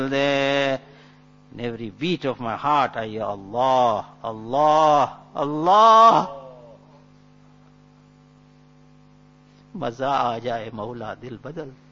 there. In every beat of my heart I hear Allah, Allah, Allah. मजा आ जाए मौला दिल बदल